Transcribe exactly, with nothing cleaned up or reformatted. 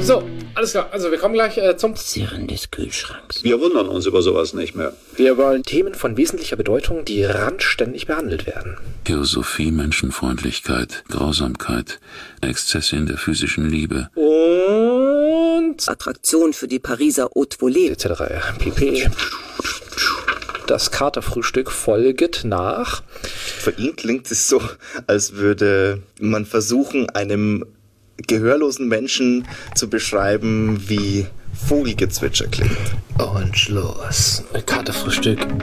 So, alles klar. Also wir kommen gleich äh, zum Zirren des Kühlschranks. Wir wundern uns über sowas nicht mehr. Wir wollen Themen von wesentlicher Bedeutung, die randständig behandelt werden. Theosophie, Menschenfreundlichkeit, Grausamkeit, Exzesse in der physischen Liebe. Und Attraktion für die Pariser Haute Volée. et cetera pp. Das Katerfrühstück folget nach. Für ihn klingt es so, als würde man versuchen, einem gehörlosen Menschen zu beschreiben, wie Vogelgezwitscher klingt. Und Schluss. Katerfrühstück